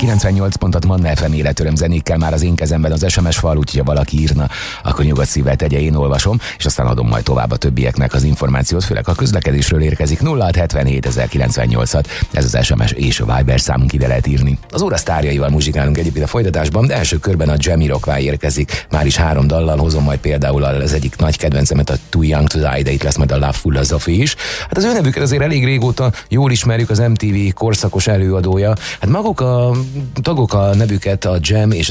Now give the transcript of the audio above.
98 pontot Manna FM életöröm zenékkel már az én kezemben az SMS fal, úgyhogy ha valaki írna, akkor nyugodt szívvel tegye, én olvasom, és aztán adom majd tovább a többieknek az információt, főleg a közlekedésről érkezik. 0677 ez az SMS és a Viber számunk, ide lehet írni. Az óra sztárjaival muzsikálunk egyébként a folytatásban, de első körben a Jamiroquai érkezik. Már is 3 dallal hozom majd például az egyik nagy kedvencemet, a Too Young to Die, de itt lesz majd a Love Philosophy is. Hát az ő nevüket azért elég régóta jól ismerjük, az MTV korszakos előadója. Hát maguk a tagok a nevüket, a Jam és